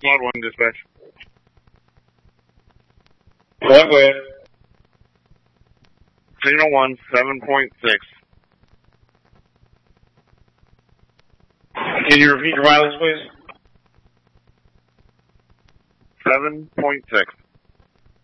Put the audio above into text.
Squad 1 dispatch. Flatway. Signal 1, 7.6. Can you repeat your mileage, please? 7.6.